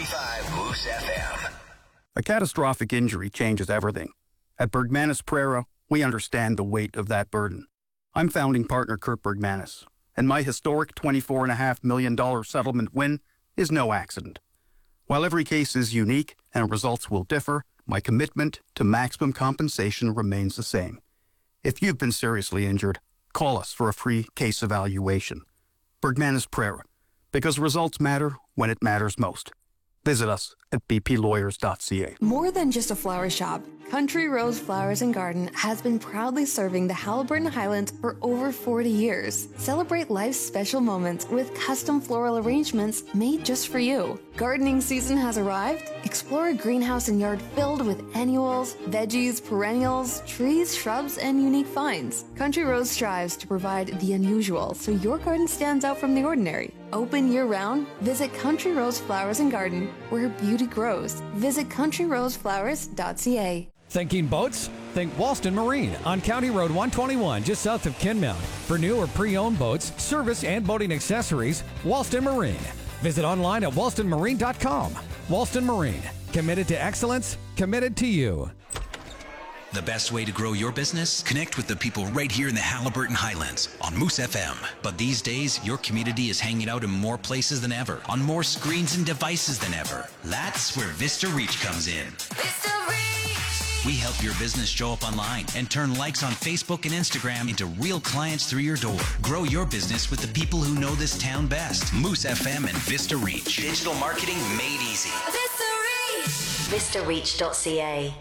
93.5 Moose FM. A catastrophic injury changes everything. At Bergmanis Prera, we understand the weight of that burden. I'm founding partner Kurt Bergmanis, and my historic $24.5 million settlement win is no accident. While every case is unique and results will differ, my commitment to maximum compensation remains the same. If you've been seriously injured, call us for a free case evaluation. Bergmanis Prera, because results matter when it matters most. Visit us at bplawyers.ca. More than just a flower shop, Country Rose Flowers and Garden has been proudly serving the Haliburton Highlands for over 40 years. Celebrate life's special moments with custom floral arrangements made just for you. Gardening season has arrived. Explore a greenhouse and yard filled with annuals, veggies, perennials, trees, shrubs, and unique finds. Country Rose strives to provide the unusual so your garden stands out from the ordinary. Open year-round, visit Country Rose Flowers and Garden, where beauty grows. Visit countryroseflowers.ca. Thinking boats? Think Walston Marine on County Road 121, just south of Kinmount. For new or pre-owned boats, service and boating accessories, Walston Marine. Visit online at walstonmarine.com. Walston Marine, committed to excellence, committed to you. The best way to grow your business? Connect with the people right here in the Haliburton Highlands on Moose FM. But these days, your community is hanging out in more places than ever, on more screens and devices than ever. That's where Vista Reach comes in. Vista Reach! We help your business show up online and turn likes on Facebook and Instagram into real clients through your door. Grow your business with the people who know this town best. Moose FM and Vista Reach. Digital marketing made easy. Vista Reach! VistaReach.ca.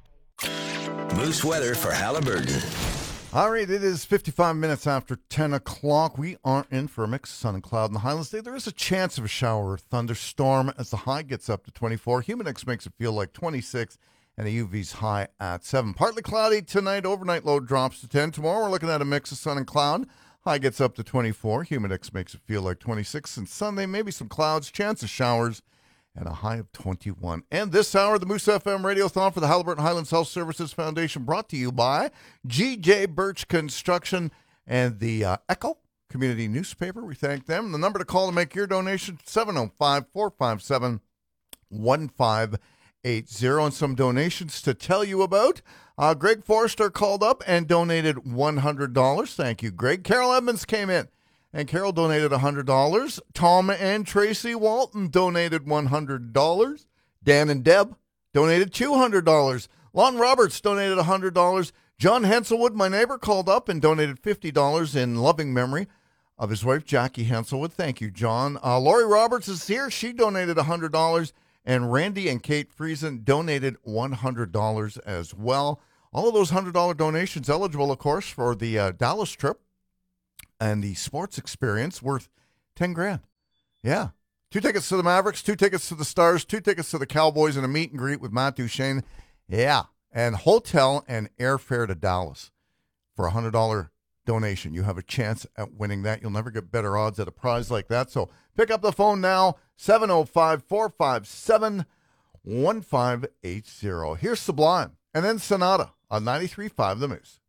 Moose weather for Haliburton. All right, it is 55 minutes after 10 o'clock. We are in for a mix of sun and cloud in the Highlands today. There is a chance of a shower or thunderstorm as the high gets up to 24. Humidex makes it feel like 26, and the UV's high at 7. Partly cloudy tonight. Overnight low drops to 10. Tomorrow we're looking at a mix of sun and cloud. High gets up to 24. Humidex makes it feel like 26. And Sunday, maybe some clouds, chance of showers, and a high of 21. And this hour, the Moose FM Radiothon for the Haliburton Highlands Health Services Foundation, brought to you by G.J. Birch Construction and the Echo Community Newspaper. We thank them. The number to call to make your donation, 705-457-1580. And some donations to tell you about. Greg Forrester called up and donated $100. Thank you, Greg. Carol Edmonds came in, and Carol donated $100. Tom and Tracy Walton donated $100. Dan and Deb donated $200. Lon Roberts donated $100. John Henselwood, my neighbor, called up and donated $50 in loving memory of his wife, Jackie Henselwood. Thank you, John. Lori Roberts is here. She donated $100. And Randy and Kate Friesen donated $100 as well. All of those $100 donations eligible, of course, for the Dallas trip and the sports experience worth $10,000. Yeah. 2 tickets to the Mavericks, 2 tickets to the Stars, 2 tickets to the Cowboys, and a meet and greet with Matt Duchene. Yeah. And hotel and airfare to Dallas for a $100 donation. You have a chance at winning that. You'll never get better odds at a prize like that. So pick up the phone now, 705-457-1580. Here's Sublime, and then Sonata on 93.5 The Moose.